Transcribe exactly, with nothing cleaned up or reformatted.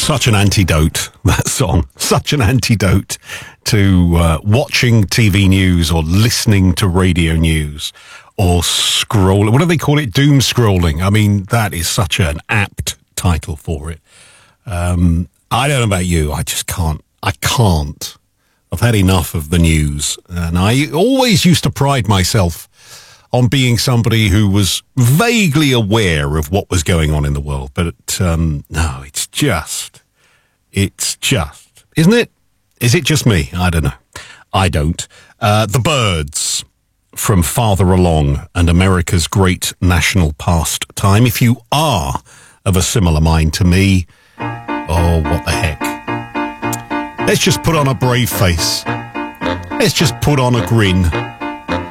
Such an antidote, that song. Such an antidote to uh, watching T V news or listening to radio news or scrolling. What do they call it? Doom scrolling. I mean, that is such an apt title for it. Um, I don't know about you. I just can't. I can't. I've had enough of the news. And I always used to pride myself on being somebody who was vaguely aware of what was going on in the world. But um, no, it's just, it's just, isn't it? Is it just me? I don't know. I don't. Uh, the Byrds from Farther Along and America's Great National Pastime. If you are of a similar mind to me, oh, what the heck. Let's just put on a brave face. Let's just put on a grin.